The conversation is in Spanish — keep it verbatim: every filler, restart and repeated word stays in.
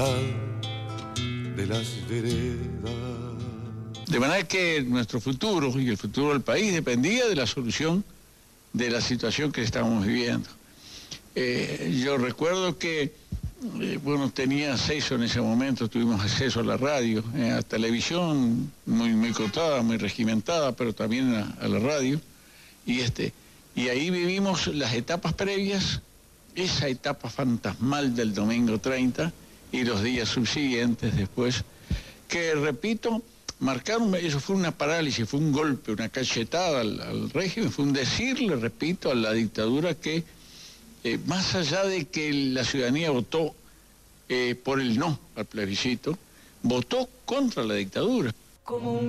mitad de las veredas. De manera que nuestro futuro y el futuro del país dependía de la solución de la situación que estábamos viviendo. Eh, yo recuerdo que, eh, bueno, tenía acceso en ese momento, tuvimos acceso a la radio, eh, a televisión muy, muy contada, muy regimentada, pero también a, a la radio, y, este, y ahí vivimos las etapas previas, esa etapa fantasmal del domingo treinta y los días subsiguientes después, que repito, marcaron, eso fue una parálisis, fue un golpe, una cachetada al, al régimen, fue un decirle, repito, a la dictadura que, eh, más allá de que la ciudadanía votó eh, por el no al plebiscito, votó contra la dictadura. Como un